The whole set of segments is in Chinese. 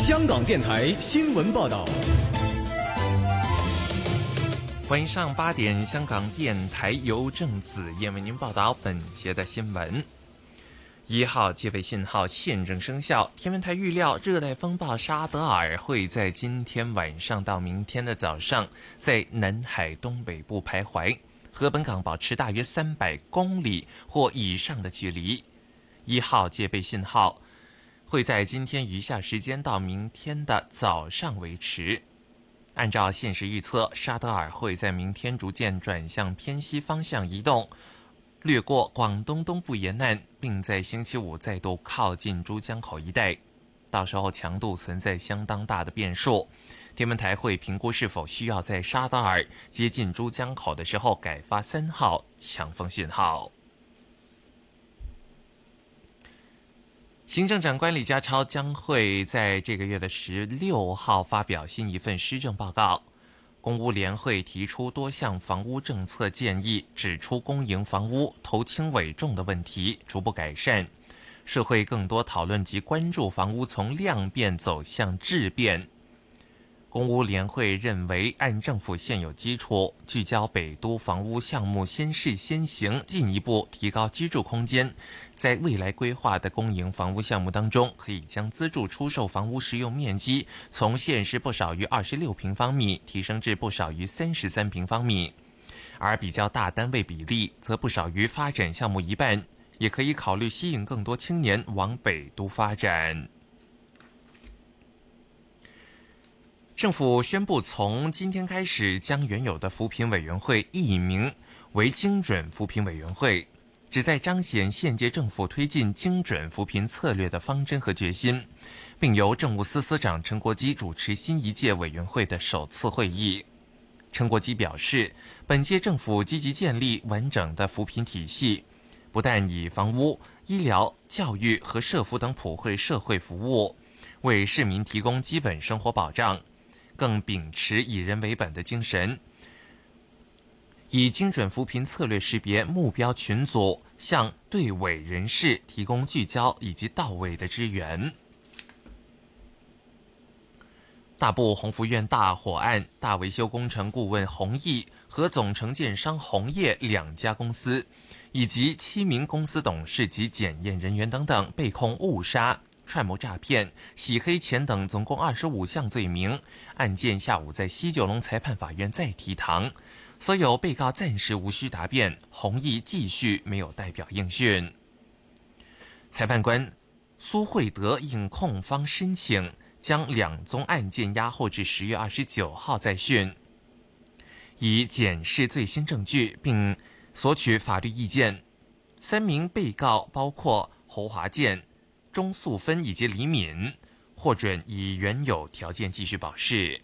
香港电台新闻报道。 欢迎上8点，香港电台由郑子燕为您报道本节的新闻。1号戒备信号现正生效，天文台预料热带风暴沙德尔会在今天晚上到明天的早上在南海东北部徘徊，和本港保持大约300公里或以上的距离。1号戒备信号会在今天余下时间到明天的早上维持。按照现时预测，沙德尔会在明天逐渐转向偏西方向移动，掠过广东东部沿岸，并在星期五再度靠近珠江口一带。到时候强度存在相当大的变数，天文台会评估是否需要在沙德尔接近珠江口的时候改发3号强风信号。行政长官李家超将会在这个月的16号发表新一份施政报告。公屋联会提出多项房屋政策建议，指出公营房屋头轻尾重的问题逐步改善，社会更多讨论及关注房屋从量变走向质变。公屋联会认为，按政府现有基础，聚焦北都房屋项目先试先行，进一步提高居住空间。在未来规划的公营房屋项目当中，可以将资助出售房屋实用面积从现时不少于26平方米提升至不少于33平方米，而比较大单位比例则不少于发展项目一半，也可以考虑吸引更多青年往北都发展。政府宣布，从今天开始，将原有的扶贫委员会易名为精准扶贫委员会，旨在彰显现届政府推进精准扶贫策略的方针和决心，并由政务司司长陈国基主持新一届委员会的首次会议。陈国基表示，本届政府积极建立完整的扶贫体系，不但以房屋、医疗、教育和社福等普惠社会服务为市民提供基本生活保障，更秉持以人为本的精神，以精准扶贫策略识别目标群组，向对委人士提供聚焦以及到位的支援。大埔鸿福苑大火案，大维修工程顾问弘毅和总承建商弘业2家公司，以及7名公司董事及检验人员等等，被控误杀、串谋诈骗、洗黑钱等总共25项罪名。案件下午在西九龙裁判法院再提堂，所有被告暂时无需答辩，弘毅继续没有代表应讯。裁判官苏惠德应控方申请，将2宗案件押后至10月29号再讯，以检视最新证据并索取法律意见。3名被告包括侯华健、钟素芬以及李敏，获准以原有条件继续保释。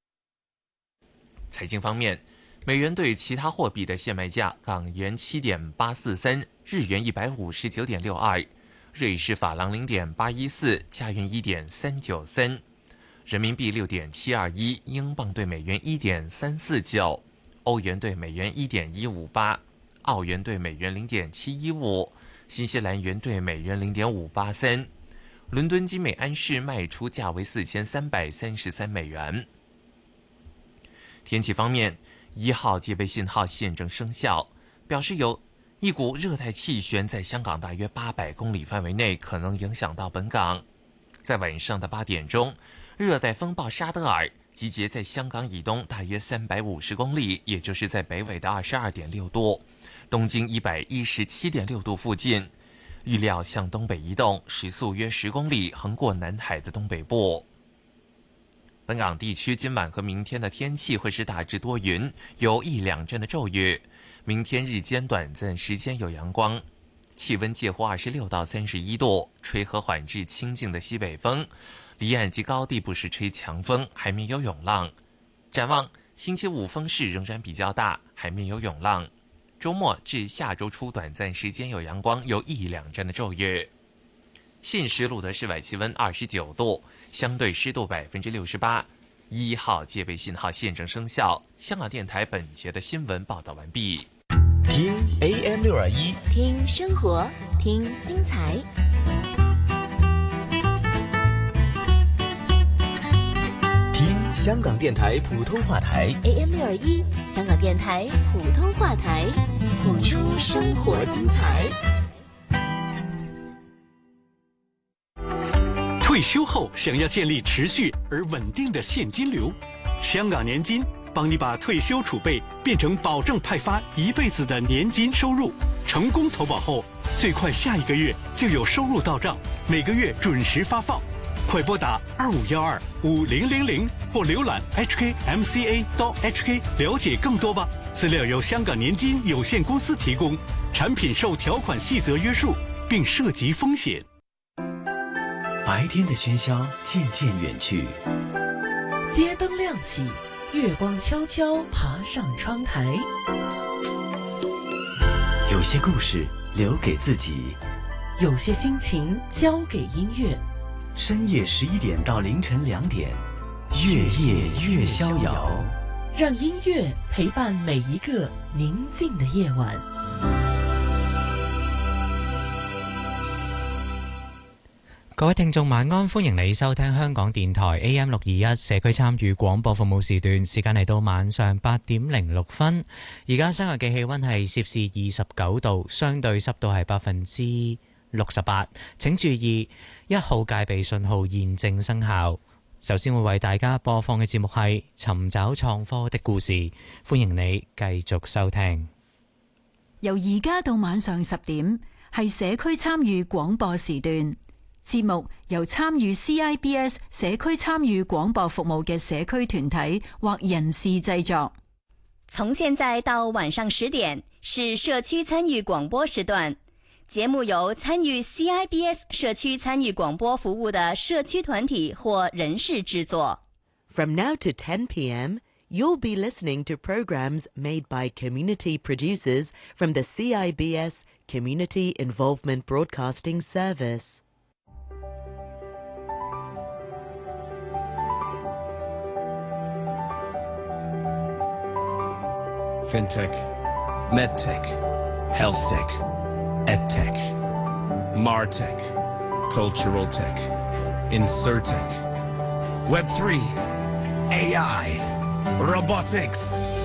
财经方面，美元对其他货币的现卖价：港元7.843，日元159.62，瑞士法郎0.814，加元1.393，人民币6.721，英镑对美元1.349，欧元对美元1.158，澳元对美元0.715，新西兰元对美元0.583。伦敦金每安士卖出价为4333美元。天气方面，1号戒备信号现正生效，表示有一股热带气旋在香港大约800公里范围内可能影响到本港。在晚上的8点钟，热带风暴沙德尔集结在香港以东大约350公里，也就是在北纬的22.6度，东经117.6度附近，预料向东北移动，时速约10公里，横过南海的东北部。本港地区今晚和明天的天气会是大致多云，有1-2阵的骤雨。明天日间短暂时间有阳光，气温介乎26到31度，吹和缓至清劲的西北风，离岸及高地不时吹强风，海面有涌浪。展望星期五风势仍然比较大，海面有涌浪。周末至下周初短暂时间有阳光，有1-2阵的骤雨。现时录得室外气温29度，相对湿度68%。1号戒备信号现正生效。香港电台本节的新闻报道完毕。 听 AM621， 听生活，听精彩。 香港電台普通話台 AM621，香港電台普通話台，譜出生活精彩。 退休後想要建立持續而穩定的現金流，香港年金幫你把退休儲備變成保證派發一輩子的年金收入。成功投保後，最快下一個月就有收入到賬，每個月準時發放。快撥打25125000或瀏覽 hkmca.hk 了解更多吧。資料由香港年金有限公司提供，產品受條款細則約束，並涉及風險。 白天的喧囂漸漸遠去， 街燈亮起，月光悄悄爬上窗台。 有些故事留給自己， 有些心情交給音樂。 深夜11點到凌晨2點，月夜越逍遙， 讓音樂陪伴每一個寧靜的夜晚。 各位聽眾晚安，歡迎你收聽香港電台 AM621 社區參與廣播服務時段，時間嚟到晚上8點06分。而家室外嘅氣溫係攝氏29度，相對濕度係68%。請注意1號戒備信號現正生效。首先會為大家播放嘅節目係尋找創科的故事，歡迎你繼續收聽。 由而家到晚上10點係社區參與廣播時段。節目由參與 CIBS 社區參與廣播服務嘅社區團體或人士製作。 從現在到晚上10點是社區參與廣播時段，節目由參與 CIBS 社區參與廣播服務的社區團體或人士製作。 From now to 10 p.m., you'll be listening to programs made by community producers from the CIBS Community Involvement Broadcasting Service. Fintech, MedTech, HealthTech, EdTech, MarTech, Cultural Tech, InsurTech, Web3, AI, Robotics,